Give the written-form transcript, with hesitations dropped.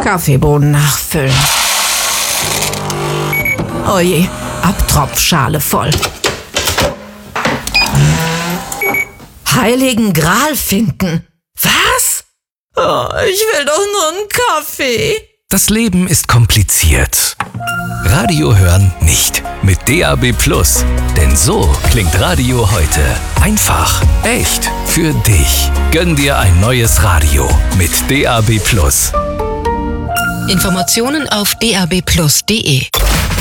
Kaffeebohnen nachfüllen. Oje, Abtropfschale voll. Heiligen Gral finden. Was? Oh, ich will doch nur einen Kaffee. Das Leben ist kompliziert. Radio hören nicht. Mit DAB+. Denn so klingt Radio heute. Einfach, echt, für dich. Gönn dir ein neues Radio mit DAB+. Informationen auf dabplus.de